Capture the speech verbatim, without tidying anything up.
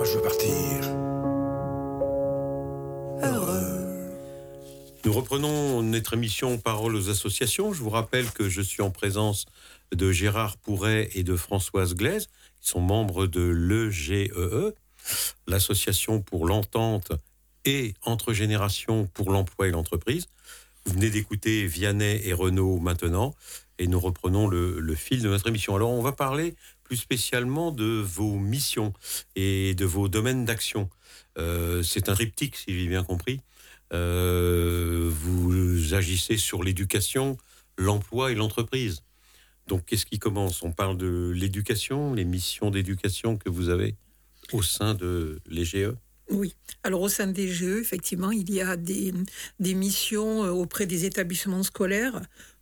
je veux partir. Heureux. Nous reprenons notre émission Parole aux associations. Je vous rappelle que je suis en présence de Gérard Pourret et de Françoise Glaise, qui sont membres de l'E G E E, l'association pour l'entente et entre générations pour l'emploi et l'entreprise. Vous venez d'écouter Vianney et Renaud maintenant, et nous reprenons le, le fil de notre émission. Alors, on va parler plus spécialement de vos missions et de vos domaines d'action. Euh, c'est un triptyque, si j'ai bien compris. Euh, vous agissez sur l'éducation, l'emploi et l'entreprise. Donc, qu'est-ce qui commence ? On parle de l'éducation, les missions d'éducation que vous avez au sein de l'E G E ? Oui. Alors, au sein des G E, effectivement, il y a des, des missions auprès des établissements scolaires